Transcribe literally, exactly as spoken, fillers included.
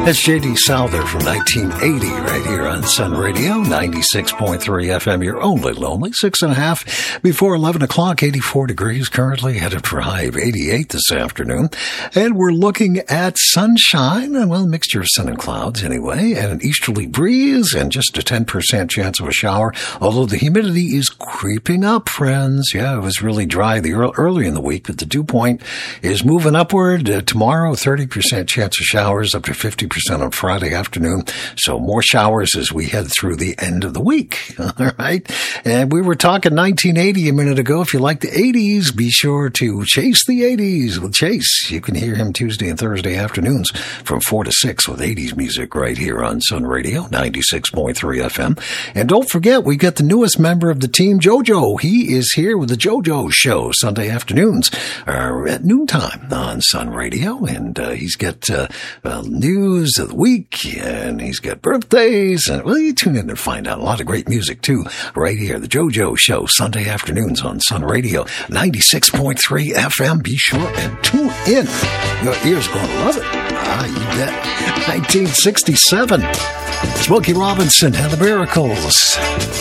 That's J D Souther from nineteen eighty right here on Sun Radio, ninety-six point three F M. You're only lonely. Six and a half before eleven o'clock, eighty-four degrees currently, headed for a high of eighty-eight this afternoon. And we're looking at sunshine, and well, mixture of sun and clouds anyway, and an easterly breeze, and just a ten percent chance of a shower, although the humidity is creeping up, friends. Yeah, it was really dry the early, early in the week, but the dew point is moving upward. Uh, tomorrow, thirty percent chance of showers, up to fifty percent on Friday afternoon. So more showers as we head through the end of the week. All right. And we were talking nineteen eighty a minute ago. If you like the eighties, be sure to chase the eighties with Chase. You can hear him Tuesday and Thursday afternoons from four to six with eighties music right here on Sun Radio, ninety-six point three F M. And don't forget, we got the newest member of the team, JoJo. He is here with the JoJo Show Sunday afternoons uh, at noontime on Sun Radio. And uh, he's got uh, uh, news of the week, and he's got birthdays. And well, you tune in and find out a lot of great music, too, right here. The JoJo Show Sunday afternoons on Sun Radio, ninety-six point three F M. Be sure and tune in. Your ears are going to love it. Ah, you bet. nineteen sixty-seven. Smokey Robinson and the Miracles.